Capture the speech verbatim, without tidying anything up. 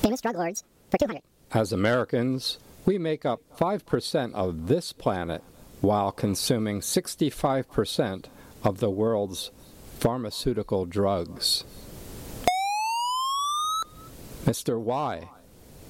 famous drug lords for two hundred. As Americans, we make up five percent of this planet while consuming sixty-five percent of the world's pharmaceutical drugs. Mister Y,